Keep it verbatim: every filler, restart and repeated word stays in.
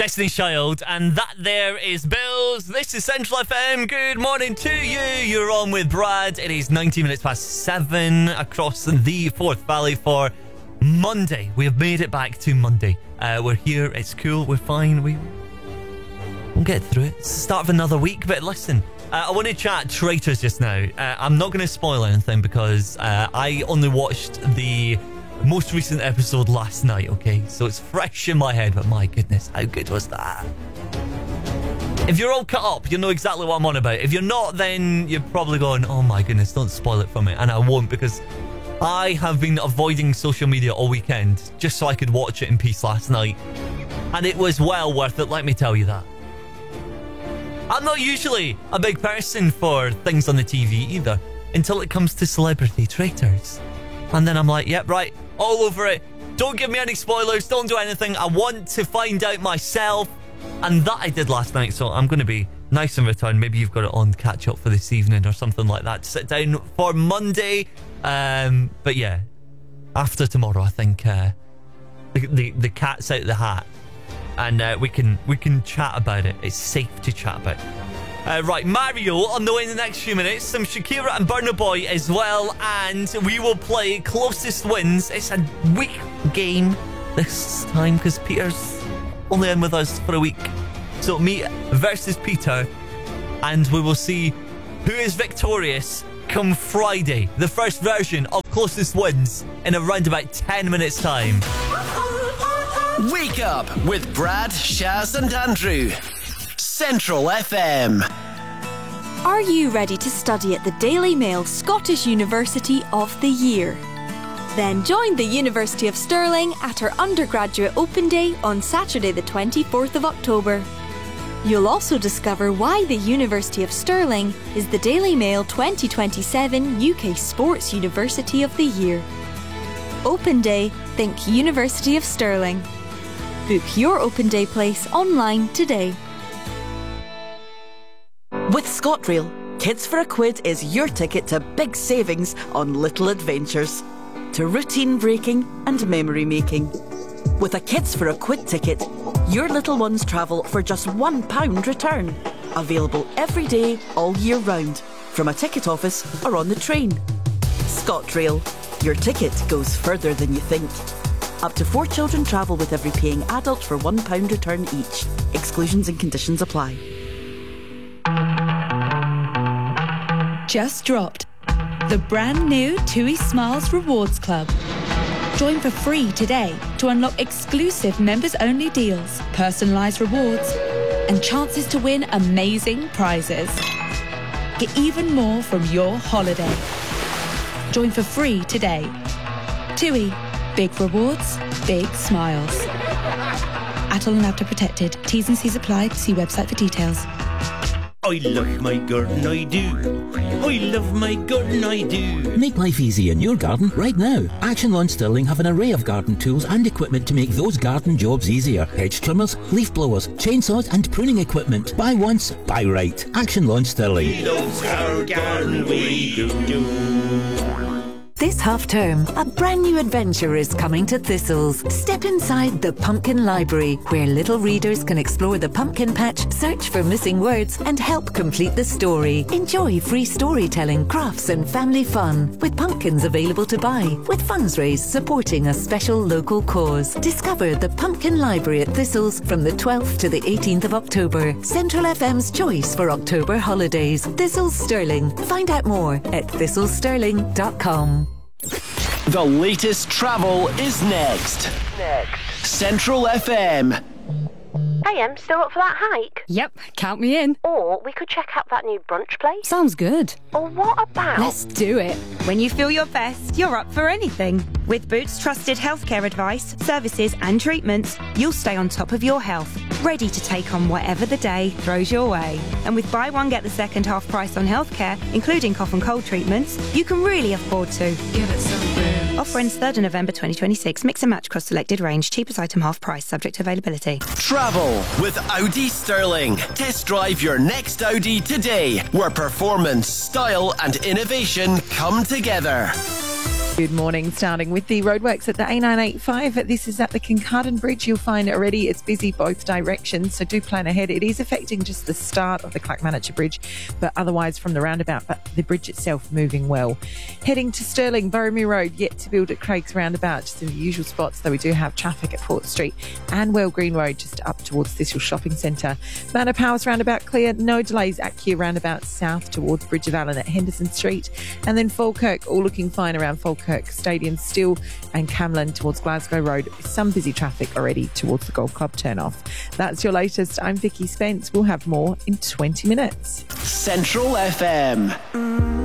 Destiny Child, and that there is Bills. This is Central F M. Good morning to you. You're on with Brad. It is nineteen minutes past seven across the Forth Valley for Monday. We have made it back to Monday. Uh, we're here. It's cool. We're fine. We, we'll get through it. It's the start of another week, but listen, uh, I want to chat traitors just now. Uh, I'm not going to spoil anything because uh, I only watched the most recent episode last night, okay? So it's fresh in my head, but my goodness, how good was that? If you're all cut up, you know exactly what I'm on about. If you're not, then you're probably going, oh my goodness, don't spoil it for me. And I won't, because I have been avoiding social media all weekend just so I could watch it in peace last night. And it was well worth it, let me tell you that. I'm not usually a big person for things on the T V either, until it comes to celebrity traitors. And then I'm like, yep, right, all over it. Don't give me any spoilers. Don't do anything. I want to find out myself. And that I did last night. So I'm going to be nice in return. Maybe you've got it on catch up for this evening or something like that. Sit down for Monday. Um, but yeah, after tomorrow, I think uh, the, the the cat's out of the hat. And uh, we can we can chat about it. It's safe to chat about it. Uh, right, Mario on the way in the next few minutes. Some Shakira and Burna Boy as well. And we will play Closest Wins. It's a week game this time because Peter's only in with us for a week. So me versus Peter. And we will see who is victorious come Friday. The first version of Closest Wins in around about ten minutes time. Wake up with Brad, Shaz and Andrew. Central F M. Are you ready to study at the Daily Mail Scottish University of the Year? Then join the University of Stirling at our undergraduate open day on Saturday the twenty-fourth of October. You'll also discover why the University of Stirling is the Daily Mail twenty twenty-seven U K Sports University of the Year. Open day, think University of Stirling. Book your open day place online today. With ScotRail, Kids for a Quid is your ticket to big savings on little adventures, to routine breaking and memory making. With a Kids for a Quid ticket, your little ones travel for just one pound return. Available every day, all year round, from a ticket office or on the train. ScotRail, your ticket goes further than you think. Up to four children travel with every paying adult for one pound return each. Exclusions and conditions apply. Just dropped the brand new TUI Smiles Rewards Club. Join for free today to unlock exclusive members-only deals, personalised rewards, and chances to win amazing prizes. Get even more from your holiday. Join for free today. TUI, big rewards, big smiles. Atoll and Apta protected. T's and C's apply. See website for details. I love my garden, I do. I love my garden, I do. Make life easy in your garden right now. Action Lawn Stirling have an array of garden tools and equipment to make those garden jobs easier. Hedge trimmers, leaf blowers, chainsaws and pruning equipment. Buy once, buy right. Action Lawn Stirling. We love our garden, we do do. This half-term, a brand new adventure is coming to Thistles. Step inside the Pumpkin Library, where little readers can explore the pumpkin patch, search for missing words, and help complete the story. Enjoy free storytelling, crafts, and family fun, with pumpkins available to buy, with funds raised supporting a special local cause. Discover the Pumpkin Library at Thistles from the twelfth to the eighteenth of October. Central F M's choice for October holidays. Thistles Stirling. Find out more at thistle stirling dot com. The latest travel is next. Next. Central F M. Hey, Em, still up for that hike? Yep, count me in. Or we could check out that new brunch place. Sounds good. Or what about... Let's do it. When you feel your best, you're up for anything. With Boots trusted healthcare advice, services and treatments, you'll stay on top of your health, ready to take on whatever the day throws your way. And with buy one, get the second half price on healthcare, including cough and cold treatments, you can really afford to. Give it some Boots. Offer ends third of November twenty twenty-six. Mix and match across selected range. Cheapest item half price, subject to availability. Travel with Audi Stirling. Test drive your next Audi today, where performance, style and innovation come together. Good morning. Starting with the roadworks at the A nine eighty-five. This is at the Kincardine Bridge. You'll find already it's busy both directions, so do plan ahead. It is affecting just the start of the Clackmannancha Bridge, but otherwise from the roundabout, but the bridge itself moving well. Heading to Stirling, Borromeo Road, yet to build at Craig's roundabout, just in the usual spots, though we do have traffic at Port Street and Well Green Road, just up towards Thistle Shopping Centre. Manor Powers roundabout clear, no delays at Keir roundabout south towards Bridge of Allen at Henderson Street. And then Falkirk, all looking fine around Falkirk Stadium still, and Camlin towards Glasgow Road. Some busy traffic already towards the Golf Club turnoff. That's your latest. I'm Vicky Spence. We'll have more in twenty minutes. Central F M.